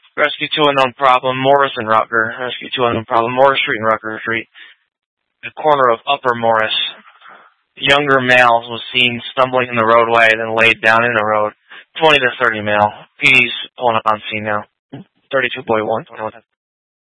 Rescue 2 unknown problem, Morris and Rutger. Rescue 2 unknown problem, Morris Street and Rutger Street. The corner of Upper Morris. Younger male was seen stumbling in the roadway, then laid down in the road. 20 to 30 male. PD's pulling up on scene now. 32 boy 1.